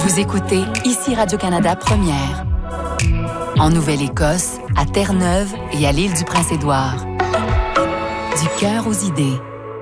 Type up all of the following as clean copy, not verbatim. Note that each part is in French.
Vous écoutez ici Radio-Canada Première. En Nouvelle-Écosse, à Terre-Neuve et à l'île du Prince-Édouard. Du cœur aux idées.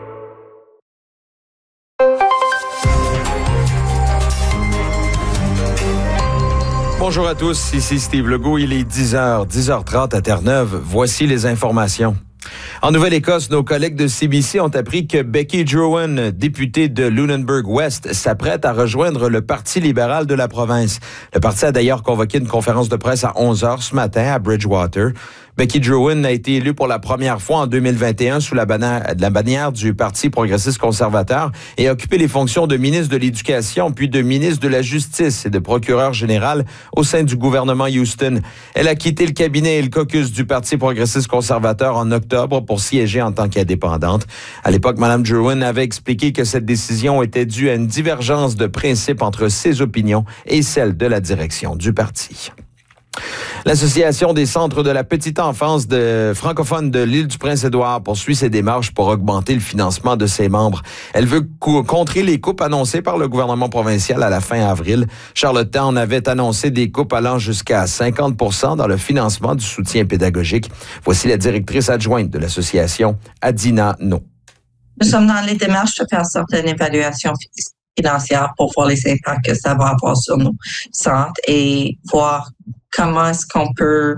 Bonjour à tous, ici Steve Legault. Il est 10h30 à Terre-Neuve. Voici les informations. En Nouvelle-Écosse, nos collègues de CBC ont appris que Becky Drouin, députée de Lunenburg-West, s'apprête à rejoindre le Parti libéral de la province. Le parti a d'ailleurs convoqué une conférence de presse à 11h ce matin à Bridgewater. Becky Drouin a été élue pour la première fois en 2021 sous la bannière du Parti progressiste conservateur et a occupé les fonctions de ministre de l'Éducation puis de ministre de la Justice et de procureur général au sein du gouvernement Houston. Elle a quitté le cabinet et le caucus du Parti progressiste conservateur en octobre pour siéger en tant qu'indépendante. À l'époque, Mme Drouin avait expliqué que cette décision était due à une divergence de principe entre ses opinions et celles de la direction du parti. L'Association des centres de la petite enfance francophone de l'île du Prince-Édouard poursuit ses démarches pour augmenter le financement de ses membres. Elle veut contrer les coupes annoncées par le gouvernement provincial à la fin avril. Charlottetown avait annoncé des coupes allant jusqu'à 50% dans le financement du soutien pédagogique. Voici la directrice adjointe de l'association, Adina No. Nous sommes dans les démarches de faire certaines évaluations financières pour voir les impacts que ça va avoir sur nos centres et voir comment est-ce qu'on peut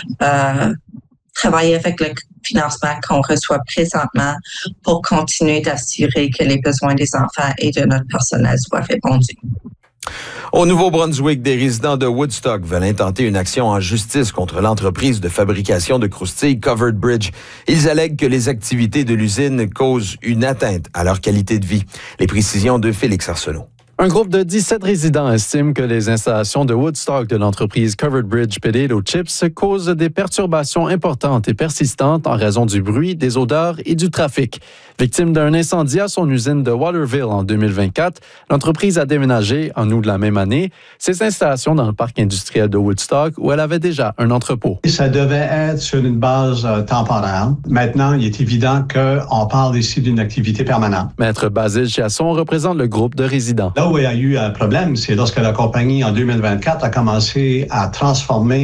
travailler avec le financement qu'on reçoit présentement pour continuer d'assurer que les besoins des enfants et de notre personnel soient répondus. Au Nouveau-Brunswick, des résidents de Woodstock veulent intenter une action en justice contre l'entreprise de fabrication de croustilles Covered Bridge. Ils allèguent que les activités de l'usine causent une atteinte à leur qualité de vie. Les précisions de Félix Arsenault. Un groupe de 17 résidents estime que les installations de Woodstock de l'entreprise Covered Bridge Potato Chips causent des perturbations importantes et persistantes en raison du bruit, des odeurs et du trafic. Victime d'un incendie à son usine de Waterville en 2024, l'entreprise a déménagé, en août de la même année, ses installations dans le parc industriel de Woodstock où elle avait déjà un entrepôt. Ça devait être sur une base temporaire. Maintenant, il est évident qu'on parle ici d'une activité permanente. Maître Basile Chiasson représente le groupe de résidents. Là où il y a eu un problème, c'est lorsque la compagnie, en 2024, a commencé à transformer